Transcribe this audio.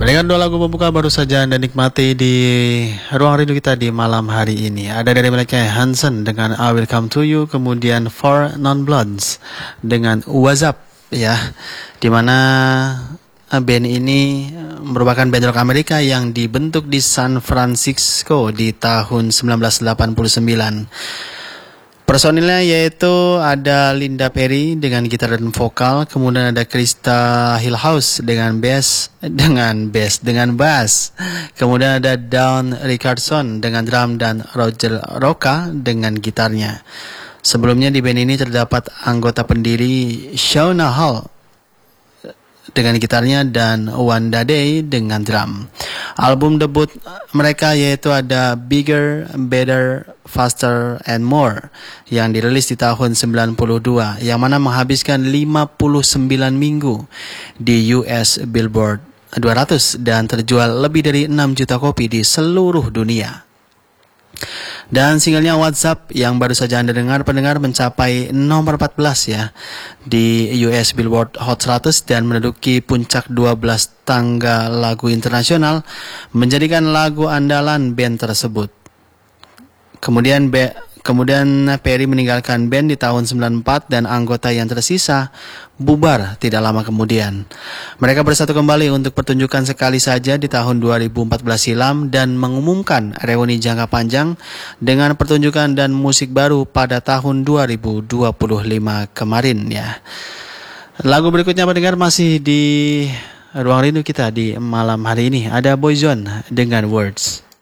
Pendengar, dua lagu pembuka baru saja Anda nikmati di ruang rindu kita di malam hari ini. Ada dari mereka Hanson dengan I Will Come To You, kemudian Four Non-Blondes dengan What's Up, ya. Dimana band ini merupakan band rock Amerika yang dibentuk di San Francisco di tahun 1989. Personilnya yaitu ada Linda Perry dengan gitar dan vokal, kemudian ada Krista Hillhouse dengan bass, kemudian ada Dawn Richardson dengan drum dan Roger Roca dengan gitarnya. Sebelumnya di band ini terdapat anggota pendiri Shauna Hall dengan gitarnya dan Wanda Day dengan drum. Album debut mereka yaitu ada Bigger, Better, Faster, and More yang dirilis di tahun 92, yang mana menghabiskan 59 minggu di US Billboard 200 dan terjual lebih dari 6 juta kopi di seluruh dunia. Dan singlenya WhatsApp yang baru saja Anda dengar, pendengar, mencapai nomor 14 ya di US Billboard Hot 100 dan menduduki puncak 12 tangga lagu internasional, menjadikan lagu andalan band tersebut. Kemudian Perry meninggalkan band di tahun 94 dan anggota yang tersisa bubar tidak lama kemudian. Mereka bersatu kembali untuk pertunjukan sekali saja di tahun 2014 silam dan mengumumkan reuni jangka panjang dengan pertunjukan dan musik baru pada tahun 2025 kemarin ya. Lagu berikutnya pendengar masih di ruang rindu kita di malam hari ini. Ada Boyzone dengan Words.